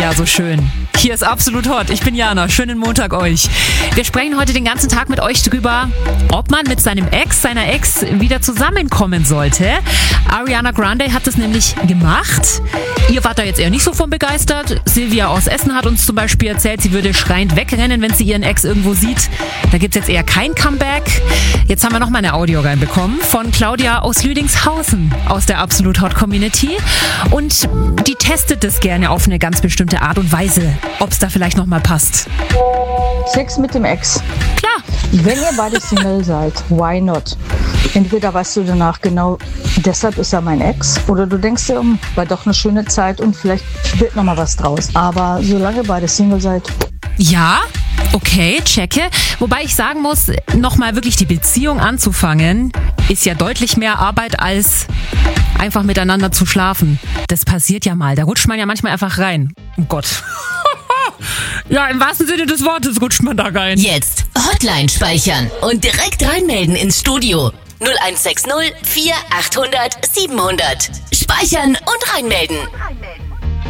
Ja, so schön. Hier ist Absolut Hot. Ich bin Jana. Schönen Montag euch. Wir sprechen heute den ganzen Tag mit euch drüber, ob man mit seiner Ex wieder zusammenkommen sollte. Ariana Grande hat das nämlich gemacht. Ihr wart da jetzt eher nicht so von begeistert. Silvia aus Essen hat uns zum Beispiel erzählt, sie würde schreiend wegrennen, wenn sie ihren Ex irgendwo sieht. Da gibt's jetzt eher kein Comeback. Jetzt haben wir noch mal eine Audio reinbekommen von Claudia aus Lüdingshausen aus der Absolut Hot Community. Und die testet das gerne auf eine ganz bestimmte Art und Weise, ob es da vielleicht noch mal passt. Sex mit dem Ex. Klar. Wenn ihr beide Single seid, why not? Entweder weißt du danach genau, deshalb ist er mein Ex, oder du denkst dir, war doch eine schöne Zeit und vielleicht wird noch mal was draus. Aber solange ihr beide Single seid... Ja, okay, checke. Wobei ich sagen muss, nochmal wirklich die Beziehung anzufangen, ist ja deutlich mehr Arbeit als einfach miteinander zu schlafen. Das passiert ja mal. Da rutscht man ja manchmal einfach rein. Oh Gott. Ja, im wahrsten Sinne des Wortes rutscht man da rein. Jetzt Hotline speichern und direkt reinmelden ins Studio. 0160 4800 700. Speichern und reinmelden.